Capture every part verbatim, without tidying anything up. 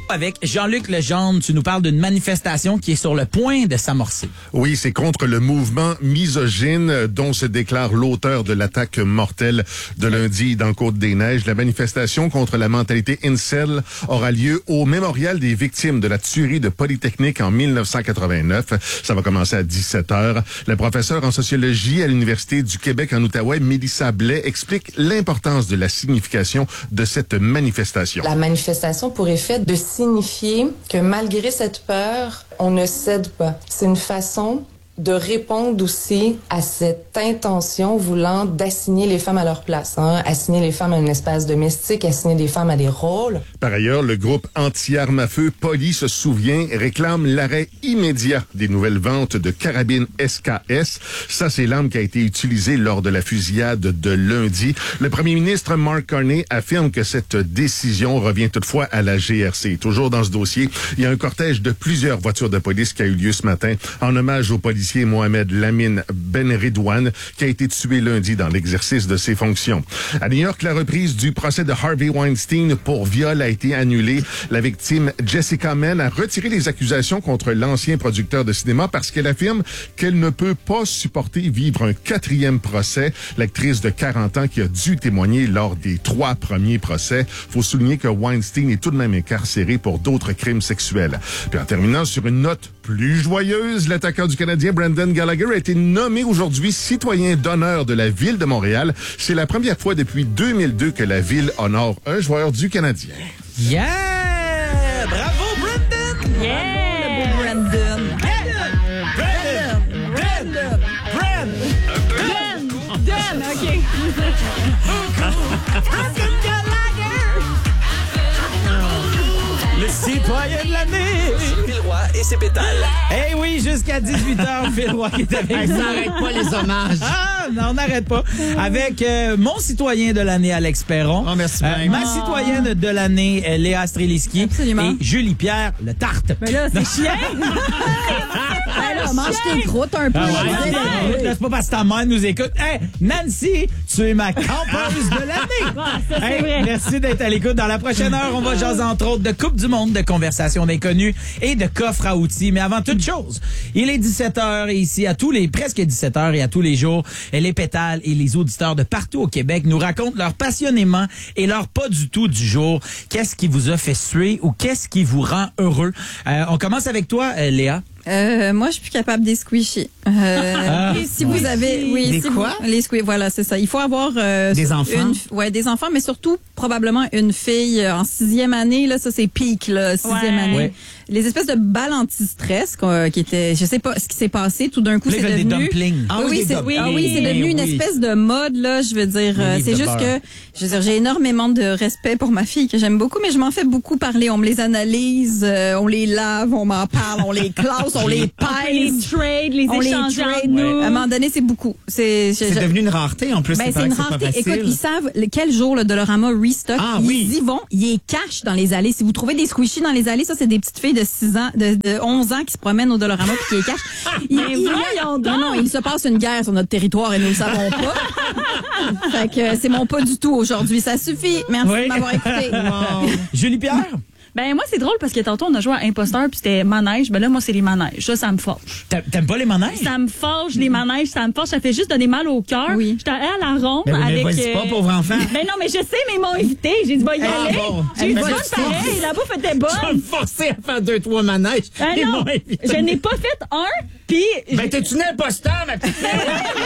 Avec Jean-Luc Legendre, tu nous parles d'une manifestation qui est sur le point de s'amorcer. Oui, c'est contre le mouvement misogyne dont se déclare l'auteur de l'attaque mortelle de lundi dans Côte-des-Neiges. La manifestation contre la mentalité incel aura lieu au mémorial des victimes de la tuerie de Polytechnique en mille neuf cent quatre-vingt-neuf. Ça va commencer à dix-sept heures. La professeure en sociologie à l'Université du Québec en Outaouais, Mélissa Blais, explique l'importance de la signification de cette manifestation. La manifestation pour effet de signifier que malgré cette peur, on ne cède pas. C'est une façon de répondre aussi à cette intention voulant d'assigner les femmes à leur place, hein? Assigner les femmes à un espace domestique, assigner les femmes à des rôles. Par ailleurs, le groupe anti-armes à feu Poly se souvient, réclame l'arrêt immédiat des nouvelles ventes de carabines S K S. Ça, c'est l'arme qui a été utilisée lors de la fusillade de lundi. Le premier ministre Mark Carney affirme que cette décision revient toutefois à la G R C. Toujours dans ce dossier, il y a un cortège de plusieurs voitures de police qui a eu lieu ce matin en hommage aux policiers Mohamed Lamine Ben Redouane, qui a été tué lundi dans l'exercice de ses fonctions. À New York, la reprise du procès de Harvey Weinstein pour viol a été annulée. La victime Jessica Menn a retiré les accusations contre l'ancien producteur de cinéma parce qu'elle affirme qu'elle ne peut pas supporter vivre un quatrième procès. L'actrice de quarante ans qui a dû témoigner lors des trois premiers procès. Faut souligner que Weinstein est tout de même incarcéré pour d'autres crimes sexuels. Puis en terminant sur une note plus joyeuse, l'attaquant du Canadien Brendan Gallagher a été nommé aujourd'hui citoyen d'honneur de la Ville de Montréal. C'est la première fois depuis deux mille deux que la Ville honore un joueur du Canadien. Yeah! Bravo, Brendan! Yeah! Bravo, le beau Brendan! Brendan! Brendan! Brendan! Brendan! OK. Brendan Gallagher! Le citoyen de l'année! Phil Roy et ses pétales. Eh oui, jusqu'à dix-huit heures, Phil Roy qui est avec Hey, nous. ça arrête pas les hommages. Ah, non, on n'arrête pas. Avec euh, mon citoyen de l'année, Alex Perron. Oh, merci Euh, bien. ma Oh. citoyenne de l'année, euh, Léa Streliski. Absolument. Et Julie-Pierre, le tarte. Mais là, c'est chien! Ben là, mange tes croûtes un peu. Ah ouais, Ouais. écoute, là, c'est pas parce que ta mère nous écoute. Hey, Nancy, tu es ma campeuse de l'année. Ah, ça, c'est Hey, vrai. merci d'être à l'écoute. Dans la prochaine heure, on va jaser entre autres de Coupe du Monde, de conversations d'inconnus et de coffres à outils. Mais avant toute chose, il est dix-sept heures et ici, à tous les, presque dix-sept heures et à tous les jours, les pétales et les auditeurs de partout au Québec nous racontent leur passionnément et leur pas du tout du jour. Qu'est-ce qui vous a fait suer ou qu'est-ce qui vous rend heureux? Euh, on commence avec toi, euh, Léa. Euh, moi, je suis plus capable des squishies. Euh, Ah, et si vous avez, oui, Des si quoi? vous- les squishies, voilà, c'est ça. Il faut avoir euh, Des enfants? une- ouais, des enfants, mais surtout probablement une fille euh, en sixième année. Là, ça c'est peak, là, sixième Ouais. année. Ouais. Les espèces de balles anti-stress qu'on- qui étaient, je sais pas ce qui s'est passé. Tout d'un coup, Là, ils c'est veulent des devenu. dumplings. Ah oui, oui, oui, des c'est dumplings. ah oui, c'est devenu une Oui. espèce de mode là. Je veux dire, euh, livre c'est de juste beurre. que, je veux dire, j'ai énormément de respect pour ma fille que j'aime beaucoup, mais je m'en fais beaucoup parler. On me les analyse, euh, on les lave, on m'en parle, on les classe, on les On peut les pèse. trade, les On les échanger entre trade. nous. À un moment donné, c'est beaucoup. C'est, je- C'est je- devenu une rareté en plus. ben, il c'est paraît une que pas rareté. facile. Écoute, ils savent le- quel jour le Dollarama restock. Ah, ils oui. y vont, ils les cachent dans les allées. Si vous trouvez des squishies dans les allées, ça, c'est des petites filles de six ans, de, de onze ans qui se promènent au Dollarama puis qui les cachent. Ils, Mais voyons donc! non, non, il se passe une guerre sur notre territoire et nous le savons pas. Fait que euh, c'est mon pas du tout aujourd'hui. Ça suffit. Merci Oui. de m'avoir écouté. Julie-Pierre? Ben, moi, c'est drôle parce que tantôt, on a joué à Imposteur puis c'était manège. Ben là, moi, c'est les manèges. Ça, ça me fâche. T'a- T'aimes pas les manèges? Ça me fâche, les manèges, ça me fâche. Ça fait juste donner mal au cœur. Oui. J'étais allée à la ronde Mais, mais avec. vas-y pas, euh, pauvre enfant. Ben non, mais je sais, mais ils m'ont invité. J'ai dit, va y Ah, aller. bon. J'ai eu Mais du vas-y, fun pareil. La bouffe était Tu vas bonne. me forcer à faire deux, trois manèges. Ah Ils non, m'ont invité. je n'ai pas fait un, puis je Ben, t'es-tu une imposteur, ma petite fille?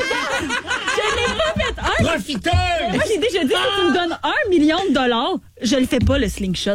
n'ai pas fait un. Profiteuse! Moi, j'ai déjà dit, si tu me donnes un million de dollars, je le fais pas, le slingshot.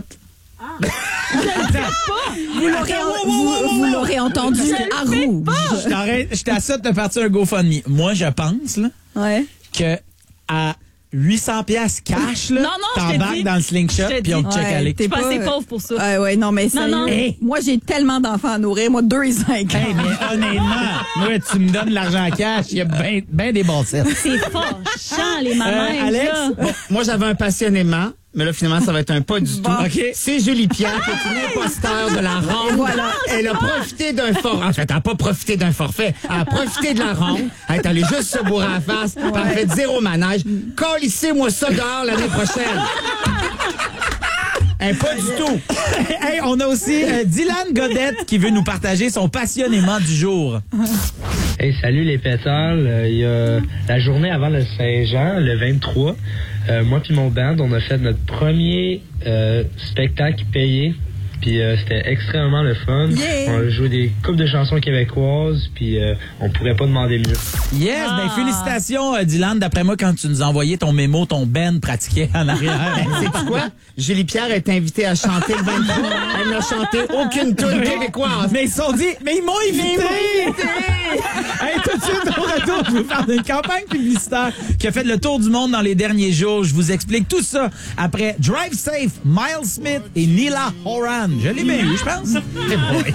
Vous l'aurez, vous, vous l'aurez entendu à rouge. Je t'arrête, je t'assure de te partir un GoFundMe. Moi, je pense là, Ouais. que à huit cents piastres cash, là, Non, non, je te t'embarques dis. dans le slingshot Je te puis on te dis. check Ouais, aller. t'es Je suis pas assez pas- pauvre pour ça. Ouais, ouais, non, mais sérieux. non. Hey. Moi, j'ai tellement d'enfants à nourrir. Moi, deux et cinq ans. Hey, mais honnêtement, moi, tu me donnes de l'argent cash, il y a bien ben des bons sets. C'est fâchant, les Euh, manèges. Alex? là. Bon, moi, j'avais un passionnément, mais là, finalement, ça va être un pas du tout. OK. C'est Julie Pierre, qui est une imposteur de la ronde. Voilà. Elle a profité d'un forfait. En fait, elle n'a pas profité d'un forfait. Elle a profité de la ronde. Elle est allée juste se bourrer à la face. Puis elle a fait zéro manège. Calissez-moi ça dehors l'année prochaine. Hein, pas du tout. Hey, on a aussi euh, Dylan Godette qui veut nous partager son passionnément du jour. Hey, salut les pétales. Euh, Il y a la journée avant le Saint-Jean, le vingt-trois. Euh, moi puis mon band, on a fait notre premier euh, spectacle payé. Puis euh, c'était extrêmement le fun. Yeah. On a joué des couples de chansons québécoises, puis euh, on pourrait pas demander mieux. Yes, ben félicitations euh, Dylan. D'après moi, quand tu nous as envoyé ton mémo, ton Ben pratiquait en arrière. Sais-tu quoi? Julie Pierre est invitée à chanter le vingt-trois. Elle n'a chanté aucune tune québécoise. Mais ils se sont dit, mais ils m'ont invité! Hey, tout de suite, au retour, je vous parle d'une campagne publicitaire qui a fait le tour du monde dans les derniers jours. Je vous explique tout ça après Drive Safe, Miles Smith et Nila Horan. Je l'ai bien eu, je pense. Eh boy.